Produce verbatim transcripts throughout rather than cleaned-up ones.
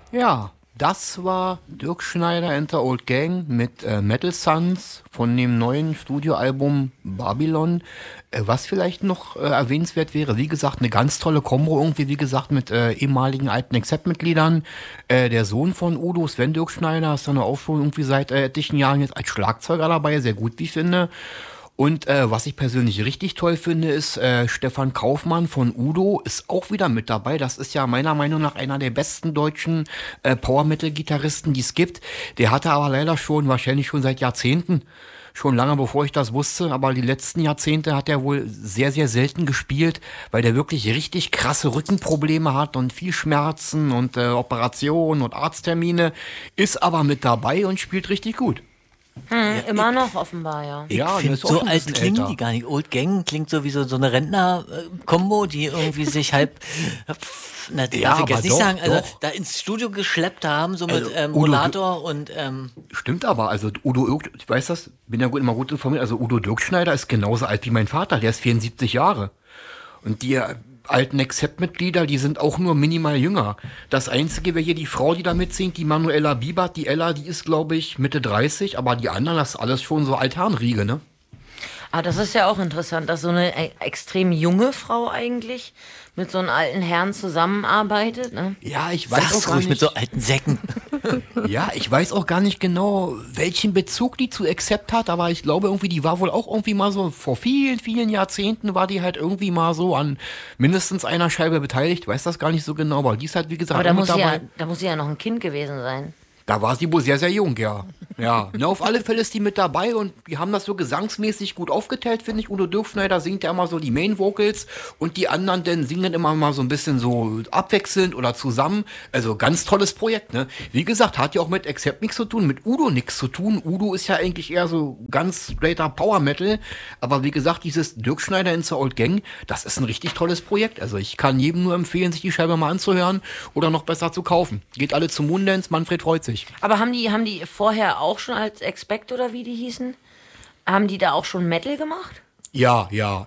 Ja, das war Dirk Schneider and the Old Gang mit äh, Metal Sons von dem neuen Studioalbum Babylon. Äh, was vielleicht noch äh, erwähnenswert wäre, wie gesagt, eine ganz tolle Kombo irgendwie, wie gesagt, mit äh, ehemaligen alten Accept-Mitgliedern. Äh, der Sohn von Udo, Sven Dirk Schneider, ist dann auch schon irgendwie seit äh, etlichen Jahren jetzt als Schlagzeuger dabei, sehr gut, wie ich finde. Und äh, was ich persönlich richtig toll finde, ist äh, Stefan Kaufmann von Udo ist auch wieder mit dabei. Das ist ja meiner Meinung nach einer der besten deutschen äh, Power-Metal-Gitarristen, die es gibt. Der hatte aber leider schon, wahrscheinlich schon seit Jahrzehnten, schon lange bevor ich das wusste, aber die letzten Jahrzehnte hat er wohl sehr, sehr selten gespielt, weil der wirklich richtig krasse Rückenprobleme hat und viel Schmerzen und äh, Operationen und Arzttermine, ist aber mit dabei und spielt richtig gut. Hm, ja, immer ich, noch offenbar, ja. Ich ja, finde, so alt klingen die gar nicht. Old Gang klingt so wie so, so eine Rentner-Kombo, die irgendwie sich halb, na, ja, darf ich jetzt nicht doch, sagen, also doch. da ins Studio geschleppt haben, so also, mit ähm, Udo, Rollator und... Ähm, stimmt aber, also Udo, ich weiß das, bin ja gut, immer gut informiert, also Udo Dirkschneider ist genauso alt wie mein Vater, der ist vierundsiebzig Jahre. Und die alten Accept-Mitglieder, die sind auch nur minimal jünger. Das Einzige wäre hier die Frau, die da mitsingt, die Manuela Biebert, die Ella, die ist, glaube ich, Mitte dreißig, aber die anderen, das ist alles schon so Altherrenriege, ne? Ah, das ist ja auch interessant, dass so eine e- extrem junge Frau eigentlich mit so einem alten Herrn zusammenarbeitet, ne? Ja, ich weiß Sag's auch gar ruhig nicht. mit so alten Säcken. Ja, ich weiß auch gar nicht genau, welchen Bezug die zu Accept hat, aber ich glaube irgendwie, die war wohl auch irgendwie mal so, vor vielen, vielen Jahrzehnten war die halt irgendwie mal so an mindestens einer Scheibe beteiligt, weiß das gar nicht so genau, aber die ist halt, wie gesagt, Aber da mit muss, sie dabei. ja, da muss sie ja noch ein Kind gewesen sein. Da war sie wohl sehr, sehr jung, ja. Ja, ne, auf alle Fälle ist die mit dabei und die haben das so gesangsmäßig gut aufgeteilt, finde ich. Udo Dirkschneider singt ja immer so die Main Vocals und die anderen dann singen immer mal so ein bisschen so abwechselnd oder zusammen. Also ganz tolles Projekt, ne? Wie gesagt, hat ja auch mit Accept nichts zu tun, mit Udo nichts zu tun. Udo ist ja eigentlich eher so ganz straighter Power Metal, aber wie gesagt, dieses Dirkschneider in the Old Gang, das ist ein richtig tolles Projekt. Also ich kann jedem nur empfehlen, sich die Scheibe mal anzuhören oder noch besser zu kaufen. Geht alle zum Moondance, Manfred freut sich. Aber haben die, haben die vorher auch schon als Expect oder wie die hießen, haben die da auch schon Metal gemacht? Ja, ja.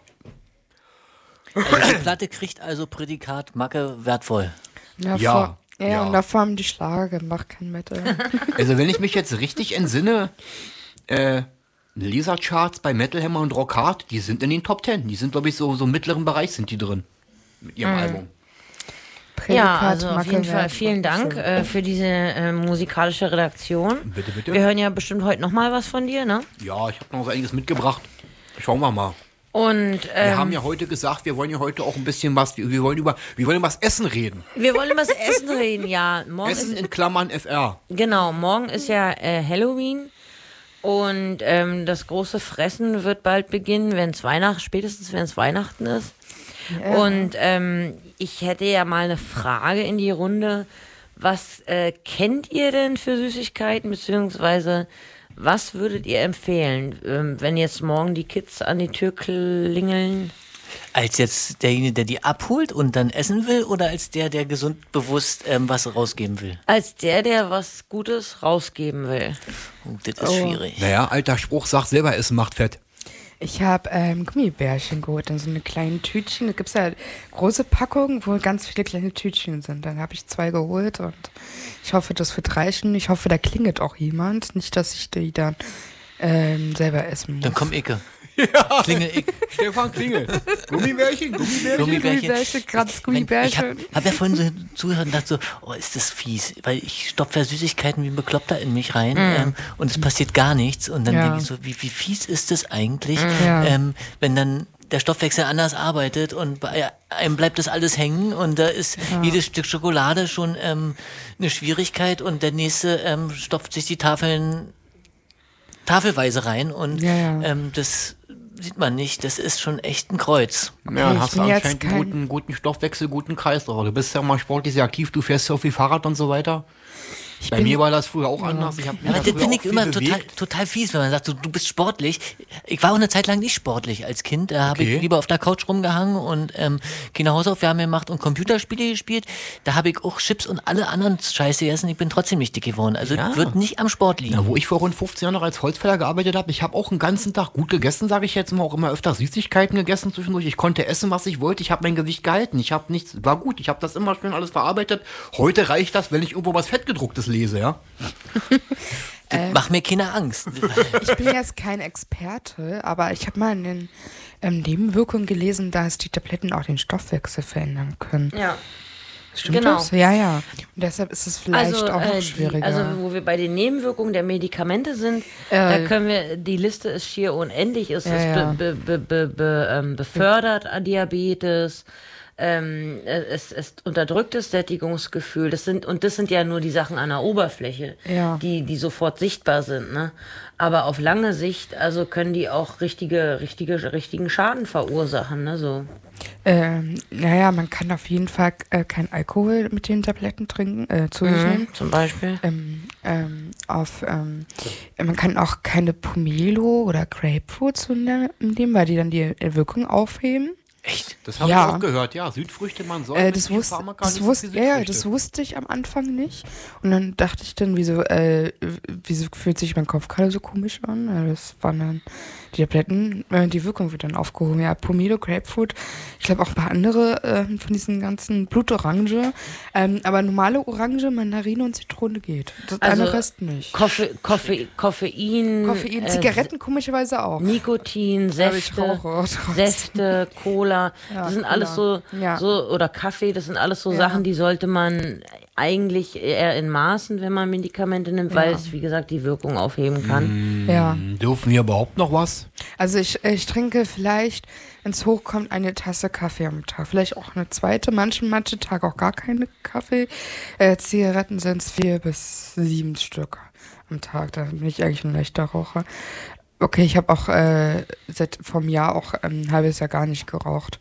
Also die Platte kriegt also Prädikat Macke wertvoll. Ja, Ja, vor, ja, ja. und davor haben die Schlager gemacht, kein Metal. Also wenn ich mich jetzt richtig entsinne, äh, Lesercharts bei Metal Hammer und Rock Hard, die sind in den Top Ten. Die sind, glaube ich, so, so im mittleren Bereich sind die drin. Mit ihrem Album. Ja, Prädikat, also auf Macke, jeden Fall Wertvoll. vielen Dank äh, für diese äh, musikalische Redaktion. Bitte, bitte. Wir hören ja bestimmt heute noch mal was von dir, ne? Ja, ich habe noch so einiges mitgebracht. Schauen wir mal. Und Wir ähm, haben ja heute gesagt, wir wollen ja heute auch ein bisschen was, wir, wir wollen über, wir wollen über das Essen reden. wir wollen über das Essen reden, ja. Morgen Essen ist, in Klammern F R. genau, morgen ist ja äh, Halloween und ähm, das große Fressen wird bald beginnen, wenn es Weihnachten, spätestens wenn es Weihnachten ist. Ja. Und ähm, ich hätte ja mal eine Frage in die Runde. Was äh, kennt ihr denn für Süßigkeiten, beziehungsweise was würdet ihr empfehlen, ähm, wenn jetzt morgen die Kids an die Tür klingeln? Als jetzt derjenige, der die abholt und dann essen will, oder als der, der gesund bewusst ähm, was rausgeben will? Als der, der was Gutes rausgeben will. Oh, das ist schwierig. Naja, alter Spruch, sagt selber, Essen macht fett. Ich habe ähm, Gummibärchen geholt in so eine kleinen Tütchen. Da gibt es ja große Packungen, wo ganz viele kleine Tütchen sind. Dann habe ich zwei geholt und ich hoffe, das wird reichen. Ich hoffe, da klingelt auch jemand. Nicht, dass ich die dann ähm, selber essen muss. Dann komm Icke. Ja. Klingel ich. Stefan Klingel. Gummibärchen, Gummibärchen. Gummibärchen. Gummibärchen, Kratz, Ich Gummibärchen. habe hab ja vorhin so zugehört und dachte so, oh, ist das fies, weil ich stopfe ja Süßigkeiten wie ein Bekloppter in mich rein ähm, und es passiert gar nichts und dann Ja. denke ich so, wie, wie fies ist das eigentlich, Ja. ähm, wenn dann der Stoffwechsel anders arbeitet und bei einem bleibt das alles hängen und da ist jedes Stück Schokolade schon ähm, eine Schwierigkeit und der nächste ähm, stopft sich die Tafeln tafelweise rein und Ja, ja. Ähm, das sieht man nicht, das ist schon echt ein Kreuz. Ja, Ich hast du bin jetzt anscheinend einen kein- guten, guten Stoffwechsel, guten Kreislauf. Du bist ja mal sportlich sehr aktiv, du fährst ja viel Fahrrad und so weiter. Ich Bei bin- mir war das früher auch anders. Ich hab mich Aber da das früher finde auch ich immer viel total, bewegt. total fies, wenn man sagt, so, du bist sportlich. Ich war auch eine Zeit lang nicht sportlich als Kind. Da habe Okay. ich lieber auf der Couch rumgehangen und ähm, keine Hausaufgaben gemacht und Computerspiele gespielt. Da habe ich auch Chips und alle anderen Scheiße gegessen. Ich bin trotzdem nicht dick geworden. Also Ja. wird nicht am Sport liegen. Na, wo ich vor rund fünfzehn Jahren noch als Holzfäller gearbeitet habe, ich habe auch einen ganzen Tag gut gegessen, sage ich jetzt mal, auch immer öfter Süßigkeiten gegessen zwischendurch. Ich konnte essen, was ich wollte. Ich habe mein Gewicht gehalten. Ich habe nichts, war gut. Ich habe das immer schön alles verarbeitet. Heute reicht das, wenn ich irgendwo was Fettgedrucktes lese, ja. Das macht mir keine Angst. Ich bin jetzt kein Experte, aber ich habe mal in den ähm, Nebenwirkungen gelesen, dass die Tabletten auch den Stoffwechsel verändern können. Ja. Stimmt Genau. das? Ja, ja. Und deshalb ist es vielleicht Also, auch noch äh, die, schwieriger. also wo wir bei den Nebenwirkungen der Medikamente sind, Äh. da können wir, die Liste ist schier unendlich. Es Ja, ist ja. be, be, be, be, ähm, befördert an Diabetes, ähm, es ist unterdrücktes Sättigungsgefühl. Das sind, und das sind ja nur die Sachen an der Oberfläche, Ja. die, die sofort sichtbar sind. Ne? Aber auf lange Sicht, also können die auch richtige, richtige, richtigen Schaden verursachen. Ne? So. ähm, naja, man kann auf jeden Fall äh, kein Alkohol mit den Tabletten trinken, äh, zu sich nehmen. Zum Beispiel. Ähm, ähm, auf, ähm, man kann auch keine Pomelo oder Grapefruit zu ne- nehmen, weil die dann die äh, Wirkung aufheben. Echt? Das habe Ja. ich auch gehört, ja. Südfrüchte, man soll Äh, mit das viel wusste, Pharmaka das nicht so wusste, viel ja, ja, Südfrüchte. das wusste ich am Anfang nicht. Und dann dachte ich dann, wieso, äh, wieso fühlt sich mein Kopf gerade so komisch an? Ja, das waren dann die Tabletten, äh, die Wirkung wird dann aufgehoben. Ja, Pomelo, Grapefruit, ich glaube auch ein paar andere äh, von diesen ganzen Blutorange. Ähm, aber normale Orange, Mandarine und Zitrone geht. Das Also, andere Rest nicht. Koffe, Koffe, Koffein, Koffein, äh, Zigaretten komischerweise auch. Nikotin, Aber ich Säfte, rauche trotzdem. Säfte, Cola, Ja, das sind Cola. alles so, Ja. so, oder Kaffee, das sind alles so Ja. Sachen, die sollte man eigentlich eher in Maßen, wenn man Medikamente nimmt, weil es, wie gesagt, die Wirkung aufheben kann. Ja. Dürfen wir überhaupt noch was? Also ich, ich trinke vielleicht, wenn es hochkommt, eine Tasse Kaffee am Tag. Vielleicht auch eine zweite, manche, manche Tage auch gar keine Kaffee. Äh, Zigaretten sind es vier bis sieben Stück am Tag. Da bin ich eigentlich ein leichter Raucher. Okay, ich habe auch äh, seit vom Jahr auch ein halbes Jahr gar nicht geraucht.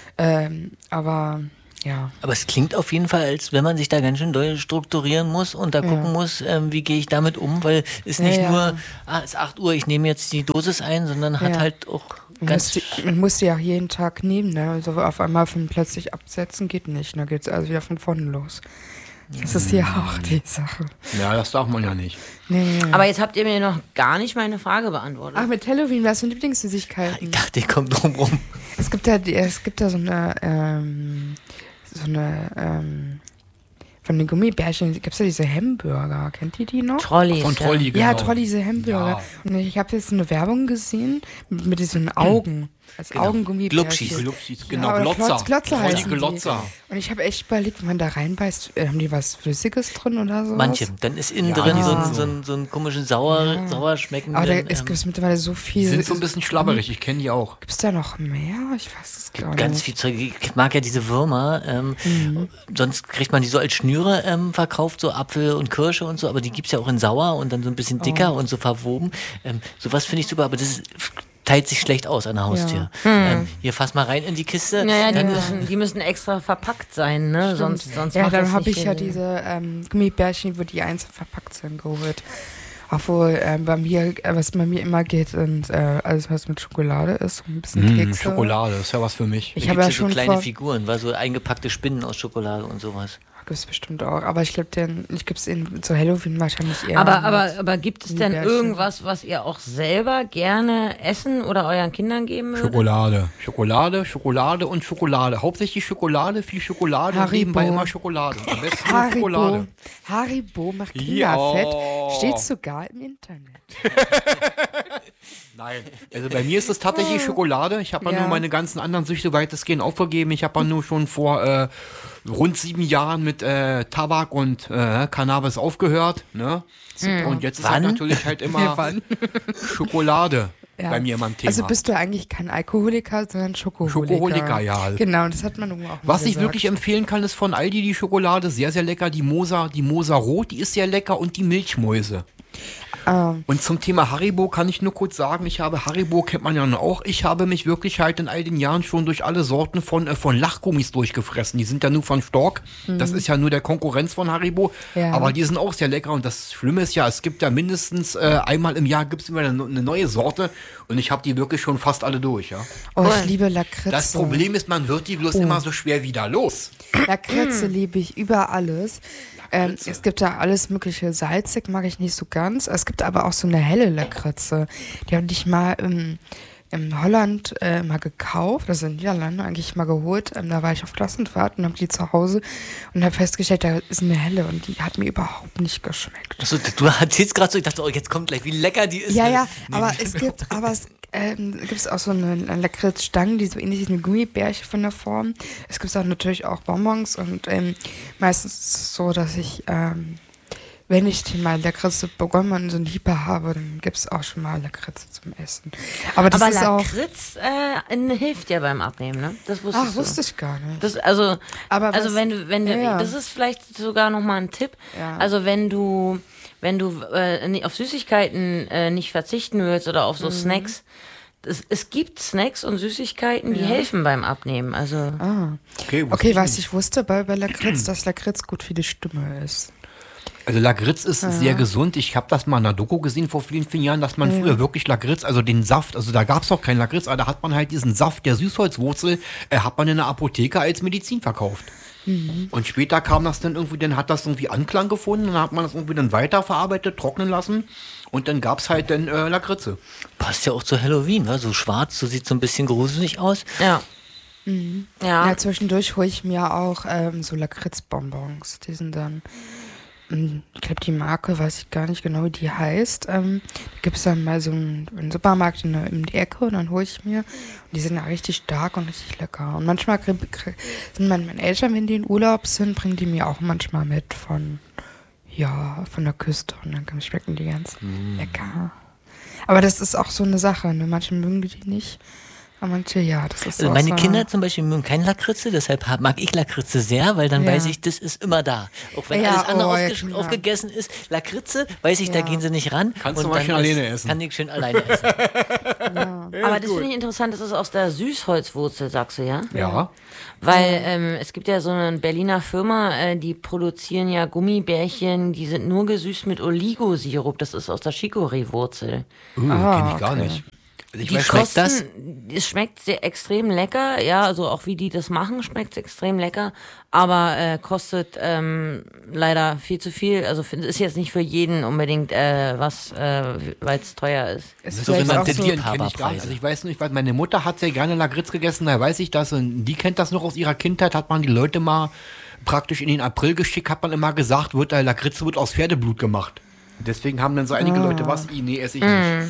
Ähm, aber ja. Aber es klingt auf jeden Fall, als wenn man sich da ganz schön doll strukturieren muss und da gucken muss, ähm, wie gehe ich damit um, weil es Ja, nicht ja. nur, ah, es ist acht Uhr, ich nehme jetzt die Dosis ein, sondern hat Ja. halt auch Man ganz... muss, die, man muss die auch jeden Tag nehmen, ne? Also auf einmal von plötzlich absetzen geht nicht. Da geht es also wieder von vorne los. Das ist ja auch die Sache. Ja, das darf man ja nicht. Nee. Aber jetzt habt ihr mir noch gar nicht meine Frage beantwortet. Ach, mit Halloween, was sind Lieblingssüßigkeiten? Ich dachte, ich komme drum rum. Es gibt da, die- es gibt da so eine, ähm, so eine, ähm, von den Gummibärchen gibt es da diese Hamburger. Kennt ihr die noch? Trolleys. Von Trolli, Ja, genau. toll, diese Hamburger. Ja. Und ich habe jetzt eine Werbung gesehen mit, mit diesen Augen. Als Genau. Augengummibärchen. Glubschis. Glubschis, genau, oder Glotzer. Klotz, Glotzer Trolli heißen die. Glotzer. Und ich habe echt überlegt, wenn man da reinbeißt, äh, haben die was Flüssiges drin oder so? Manche. Dann ist innen Ja, drin die so, sind ein, so. so, ein, so ein komischen sauer, sauer schmeckenden... Aber da, es ähm, gibt mittlerweile so Die viel. sind so ein bisschen schlabberig, ich kenne die auch. Gibt es da noch mehr? Ich weiß es gar nicht. ganz viel Zeug. Ich mag ja diese Würmer. Ähm, Mhm. Sonst kriegt man die so als Schnüre ähm, verkauft, so Apfel und Kirsche und so, aber die gibt es ja auch in sauer und dann so ein bisschen dicker Oh. und so verwoben. Ähm, sowas finde ich super, aber das ist, teilt sich schlecht aus an der Haustür. Ähm, hier, fass mal rein in die Kiste. Naja, die dann, müssen, die müssen extra verpackt sein, ne? Sonst, sonst Ja, macht dann das habe nicht ich ja den- diese ähm, Gummibärchen, wo die einzeln verpackt sind, geholt. Obwohl ähm, bei mir, äh, was bei mir immer geht, sind äh, alles, was mit Schokolade ist, so ein bisschen Mm, Kekse. Schokolade, das ist ja was für mich. Ich Ich habe habe ja so schon kleine vor, Figuren, war so eingepackte Spinnen aus Schokolade und sowas. gibt's bestimmt auch, aber ich glaube, den, ich gibt's in zu Halloween wahrscheinlich eher. Aber, mit aber, aber gibt es denn Gummibärchen. irgendwas, was ihr auch selber gerne essen oder euren Kindern geben würdet? Schokolade. Schokolade, Schokolade und Schokolade. Hauptsächlich Schokolade, viel Schokolade und Haribo. nebenbei immer Schokolade. Am besten nur Haribo. Schokolade. Haribo macht Ja. Kinderfett. Steht sogar im Internet. Nein. Also bei mir ist es tatsächlich Schokolade. Ich habe ja Ja. nur meine ganzen anderen Süchte weitestgehend aufgegeben. Ich habe ja nur schon vor äh, rund sieben Jahren mit äh, Tabak und äh, Cannabis aufgehört. Ne? Und jetzt ist halt Wann? natürlich halt immer Schokolade Ja. bei mir immer ein Thema. Also bist du eigentlich kein Alkoholiker, sondern Schokoholiker. Schokoholiker, ja. Genau, das hat man irgendwo auch mal Was ich gesagt. wirklich empfehlen kann, ist von Aldi die Schokolade. Sehr, sehr lecker. Die Moser, die Moser Rot, die ist sehr lecker. Und die Milchmäuse. Ähm, Und zum Thema Haribo kann ich nur kurz sagen, ich habe Haribo, kennt man ja noch auch, ich habe mich wirklich halt in all den Jahren schon durch alle Sorten von, äh, von Lachgummis durchgefressen. Die sind ja nur von Stork, das ist ja nur der Konkurrenz von Haribo, Ja. aber die sind auch sehr lecker und das Schlimme ist ja, es gibt ja mindestens äh, einmal im Jahr gibt es immer eine, eine neue Sorte und ich habe die wirklich schon fast alle durch, ja. oh, Cool. ich liebe Lakritze. Das Problem ist, man wird die bloß immer so schwer wieder los. Lakritze liebe ich über alles. Ähm, Lakritze. es gibt da alles mögliche. Salzig mag ich nicht so ganz. Es gibt aber auch so eine helle Lakritze. Die habe ich mal im, in Holland äh, mal gekauft, also in Niederlande eigentlich mal geholt. Ähm, da war ich auf Klassenfahrt und habe die zu Hause und habe festgestellt, da ist eine helle und die hat mir überhaupt nicht geschmeckt. Achso, du erzählst gerade so, ich dachte, oh, jetzt kommt gleich, wie lecker die ist. Ja, ja, Nee, aber nee. es gibt, aber es ähm, gibt auch so eine, eine Lakritzstange, die so ähnlich ist wie eine Gummibärchen von der Form. Es gibt auch natürlich auch Bonbons und ähm, meistens ist es so, dass ich, ähm, wenn ich die mal Lakritze begonnen und so ein Lieber habe, dann gibt es auch schon mal Lakritze zum Essen. Aber das Aber ist auch. Lakritz äh, in- hilft ja beim Abnehmen, ne? Das wusstest Ach, du. wusste ich gar nicht. Das, also, Aber also was- wenn du, wenn du, Ja. das ist vielleicht sogar noch mal ein Tipp. Ja. Also wenn du, wenn du äh, nicht- auf Süßigkeiten äh, nicht verzichten willst oder auf so Snacks, es, es gibt Snacks und Süßigkeiten, die helfen beim Abnehmen. Also Ah. Okay, wusste Okay, ich was nicht. ich wusste bei, bei Lakritz, dass Lakritz gut für die Stimme ist. Also Lakritz ist sehr gesund. Ich habe das mal in einer Doku gesehen vor vielen, vielen Jahren, dass man früher wirklich Lakritz, also den Saft, also da gab es auch keinen Lakritz, aber da hat man halt diesen Saft der Süßholzwurzel, äh, hat man in der Apotheke als Medizin verkauft. Und später kam das dann irgendwie, dann hat das irgendwie Anklang gefunden, dann hat man das irgendwie dann weiterverarbeitet, trocknen lassen und dann gab es halt dann äh, Lakritze. Passt ja auch zu Halloween, ne? So schwarz, so sieht so ein bisschen gruselig aus. ja. Ja. Ja, zwischendurch hole ich mir auch ähm, so Lakritzbonbons. Die sind dann, ähm, ich glaube, die Marke, weiß ich gar nicht genau, wie die heißt. Ähm, da gibt es dann mal so einen, einen Supermarkt in der, in die Ecke und dann hole ich mir. Und die sind richtig stark und richtig lecker. Und manchmal krieg, krieg, sind meine, meine Eltern, wenn die in Urlaub sind, bringen die mir auch manchmal mit von, ja, von der Küste. Und dann schmecken die ganz lecker. Aber das ist auch so eine Sache, ne? Manche mögen die nicht. Aber manche, ja, das ist Also auch meine so. Kinder zum Beispiel mögen keine Lakritze, deshalb hab- mag ich Lakritze sehr, weil dann Ja. weiß ich, das ist immer da. Auch wenn Ja, alles andere oh, aufge ja, klar. aufgegessen ist, Lakritze, weiß ich, da Ja. gehen sie nicht ran. Kannst du und mal dann schön ist- alleine essen. Kann ich schön alleine essen. Aber das finde ich interessant, das ist aus der Süßholzwurzel, sagst du, ja? Ja. Weil ähm, es gibt ja so eine Berliner Firma, äh, die produzieren ja Gummibärchen, die sind nur gesüßt mit Oligosirup, das ist aus der Chicorée-Wurzel. Uh, Ah, kenne ich gar okay. nicht. Also ich Die weiß, schmeckt das? kosten, es schmeckt sehr extrem lecker, ja, also auch wie die das machen, schmeckt es extrem lecker, aber äh, kostet ähm, leider viel zu viel, also f- ist jetzt nicht für jeden unbedingt äh, was, äh, weil es teuer ist. Ist So, wenn vielleicht man auch den so, Tier- Tieren kenne ich gar nicht. Liebhaberpreise. Also ich weiß nicht, weil meine Mutter hat sehr gerne Lakritz gegessen, da weiß ich das. Und die kennt das noch aus ihrer Kindheit, hat man die Leute mal praktisch in den April geschickt, hat man immer gesagt, wird der Lakritz wird aus Pferdeblut gemacht. Deswegen haben dann so einige Leute was, i, nee, esse ich nicht.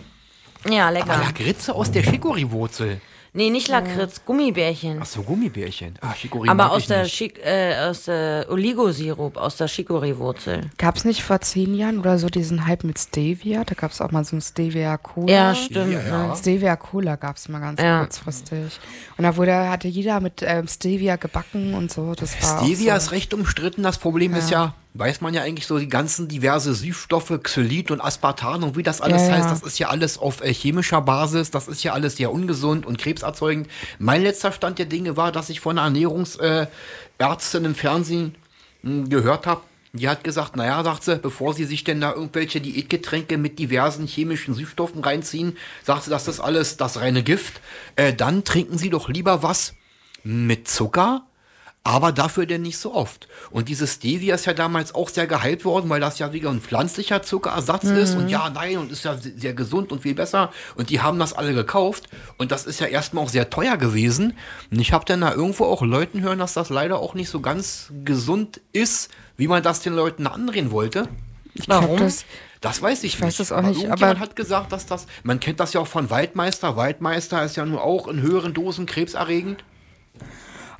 Ja, Aber lecker. Lakritze aus der Chicorée-Wurzel. Nee, nicht Lakritz, Gummibärchen. Ach so, Gummibärchen. Ah, Chicorée Aber mag aus ich der, nicht. Schick, äh, aus der Oligosirup, aus der Chicorée-Wurzel. Gab es nicht vor zehn Jahren oder so diesen Hype mit Stevia? Da gab es auch mal so ein Stevia-Cola. Ja, stimmt. Ja, ja. Ne? Stevia-Cola gab es mal ganz Ja. kurzfristig. Und da wurde, hatte jeder mit ähm, Stevia gebacken und so. Das war Stevia auch ist so. recht umstritten. Das Problem ist ja, weiß man ja eigentlich so, die ganzen diverse Süßstoffe, Xylit und Aspartan und wie das alles Ja, ja. heißt, das ist ja alles auf äh, chemischer Basis, das ist ja alles sehr ungesund und krebserzeugend. Mein letzter Stand der Dinge war, dass ich von einer Ernährungsärztin äh, Ärztin im Fernsehen mh, gehört habe, die hat gesagt, naja, sagt sie, bevor sie sich denn da irgendwelche Diätgetränke mit diversen chemischen Süßstoffen reinziehen, sagt sie, das ist alles das reine Gift, äh, dann trinken Sie doch lieber was mit Zucker, aber dafür denn nicht so oft. Und dieses Stevia ist ja damals auch sehr gehypt worden, weil das ja wieder ein pflanzlicher Zuckerersatz ist und ja, nein, und ist ja se- sehr gesund und viel besser. Und die haben das alle gekauft und das ist ja erstmal auch sehr teuer gewesen. Und ich habe dann da irgendwo auch Leuten hören, dass das leider auch nicht so ganz gesund ist, wie man das den Leuten andrehen wollte. Ich glaub, das, Das weiß ich, Ich weiß nicht. das auch nicht, irgendjemand aber- hat gesagt, dass das, man kennt das ja auch von Waldmeister. Waldmeister ist ja nun auch in höheren Dosen krebserregend.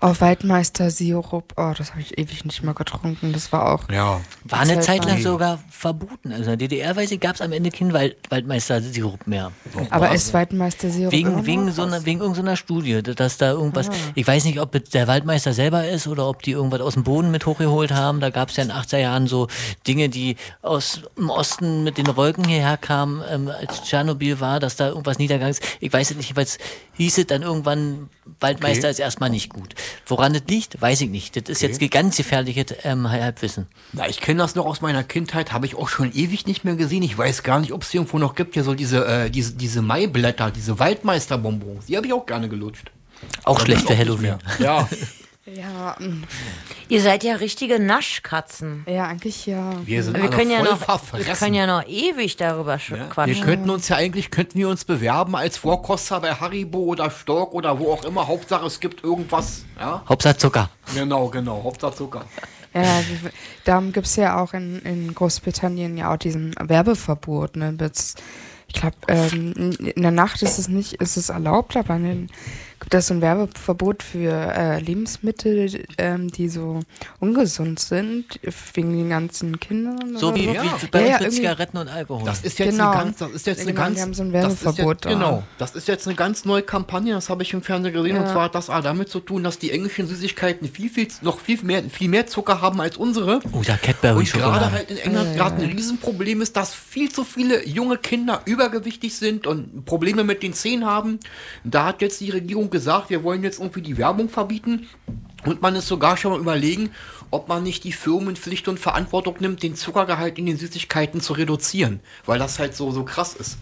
Oh, Waldmeister-Sirup. Oh, das habe ich ewig nicht mehr getrunken. Das war auch. Ja. War eine Zeit Zeit lang lang. sogar verboten. Also in der D D R, weiß ich, gab es am Ende keinen Wald Waldmeister-Sirup mehr. Aber ist Waldmeister-Sirup immer Wegen, noch wegen, was? so einer, wegen irgendeiner Studie, dass da irgendwas, ich weiß nicht, ob es der Waldmeister selber ist oder ob die irgendwas aus dem Boden mit hochgeholt haben. Da gab es ja in den achtziger Jahren so Dinge, die aus dem Osten mit den Wolken hierher kamen, ähm, als Tschernobyl war, dass da irgendwas niedergegangen ist. Ich weiß es nicht, weil es hieß es dann irgendwann, Waldmeister Okay. ist erstmal nicht gut. Woran das liegt, weiß ich nicht. Das ist Okay. jetzt ganz gefährliches ähm, Halbwissen. Na, ich kenne das noch aus meiner Kindheit, habe ich auch schon ewig nicht mehr gesehen. Ich weiß gar nicht, ob es irgendwo noch gibt. Hier so diese, äh, diese, diese Maiblätter, diese Waldmeisterbonbons. Die habe ich auch gerne gelutscht. Auch schlecht für Auch nicht Halloween. mehr. Ja, Ja, mm, Ihr seid ja richtige Naschkatzen. ja, eigentlich ja. wir sind Wir alle können, ja voll noch, wir verfressen. können ja noch ewig darüber sch- Wir quatschen. könnten uns ja eigentlich, könnten wir uns bewerben als Vorkoster bei Haribo oder Stork oder wo auch immer. Hauptsache es gibt irgendwas. Ja, Hauptsache Zucker. genau, genau. Hauptsache Zucker. Ja, wie- darum gibt es ja auch in, in Großbritannien ja auch diesen Werbeverbot. Ne? Bis, ich glaube, ähm, in in der Nacht ist es nicht, ist es erlaubt, aber in den, gibt es so ein Werbeverbot für äh, Lebensmittel, ähm, die so ungesund sind, wegen den ganzen Kindern. So oder wie, so. wie Ja. bei Ja, uns ja, mit irgendwie- Zigaretten und Alkohol. Das ist jetzt Genau. eine ganz, das ist jetzt Ja, eine genau, ganz, die haben so ein das ist Werbeverbot jetzt, da. genau, das ist jetzt eine ganz neue Kampagne, das habe ich im Fernsehen gesehen, und Ja. zwar hat das auch damit zu tun, dass die englischen Süßigkeiten viel, viel, noch viel mehr, viel mehr Zucker haben als unsere. Oh ja, Und Cadbury-Schokolade. gerade halt in England gerade ein Riesenproblem ist, dass viel zu viele junge Kinder übergewichtig sind und Probleme mit den Zähnen haben. Da hat jetzt die Regierung gesagt, wir wollen jetzt irgendwie die Werbung verbieten. Und man ist sogar schon mal überlegen, ob man nicht die Firmen Pflicht und Verantwortung nimmt, den Zuckergehalt in den Süßigkeiten zu reduzieren. Weil das halt so, so krass ist.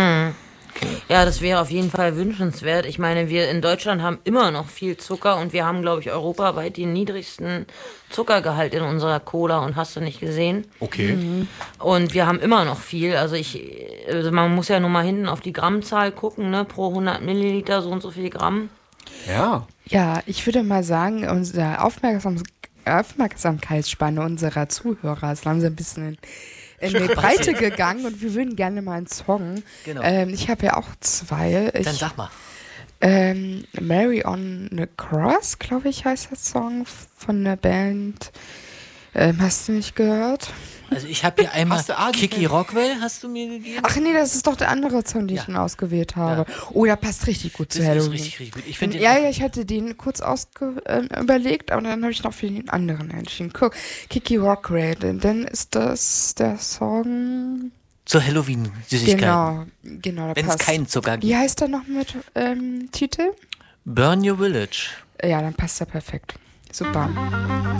Ja, das wäre auf jeden Fall wünschenswert. Ich meine, wir in Deutschland haben immer noch viel Zucker und wir haben, glaube ich, europaweit den niedrigsten Zuckergehalt in unserer Cola und hast du nicht gesehen? Okay. Und wir haben immer noch viel. Also ich, also man muss ja nur mal hinten auf die Grammzahl gucken, ne? Pro hundert Milliliter so und so viel Gramm. Ja. Ja, ich würde mal sagen, unsere Aufmerksam Aufmerksamkeitsspanne unserer Zuhörer ist langsam ein bisschen in, in die Breite gegangen und wir würden gerne mal einen Song. Genau. Ähm, ich habe ja auch zwei. Ich, Dann sag mal. ähm, Mary on the Cross, glaube ich, heißt der Song von der Band. Ähm, hast du nicht gehört? Also ich habe hier einmal Hast du A, die Kiki Band? Rockwell, hast du mir gegeben? Ach nee, das ist doch der andere Song, den ich Ja. dann ausgewählt habe. Ja. Oh, der passt richtig gut zu das ist Halloween. richtig, richtig gut. Ich finde Ja, den ja, ich hatte den kurz ausge äh, überlegt, aber dann habe ich noch für den anderen entschieden. Guck, Kiki Rockwell, denn dann ist das der Song. zur Halloween-Süßigkeit. Genau, genau, der Wenn es passt. keinen Zucker Wie gibt. heißt der noch mit ähm, Titel? Burn Your Village. Ja, dann passt er perfekt. Super.